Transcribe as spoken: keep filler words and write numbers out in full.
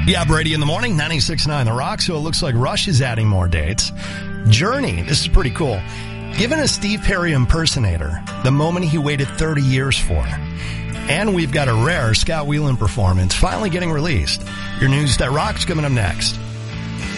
Yeah, Brady in the morning, ninety-six point nine The Rock. So it looks like Rush is adding more dates. Journey, this is pretty cool. Given a Steve Perry impersonator the moment he waited thirty years for. And we've got a rare Scott Weiland performance finally getting released. Your news that rocks coming up next.